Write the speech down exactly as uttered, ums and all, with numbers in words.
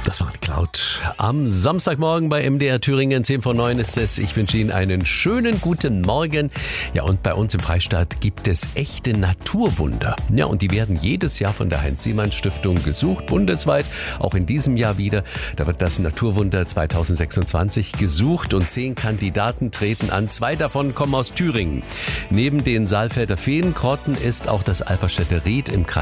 Das war Cloud. Am Samstagmorgen bei M D R Thüringen, zehn vor neun ist es. Ich wünsche Ihnen einen schönen guten Morgen. Ja, und bei uns im Freistaat gibt es echte Naturwunder. Ja, und die werden jedes Jahr von der Heinz-Siemann-Stiftung gesucht, bundesweit. Auch in diesem Jahr wieder. Da wird das Naturwunder zweitausendsechsundzwanzig gesucht und zehn Kandidaten treten an. Zwei davon kommen aus Thüringen. Neben den Saalfelder Feengrotten ist auch das Alperstädter Ried im Kreis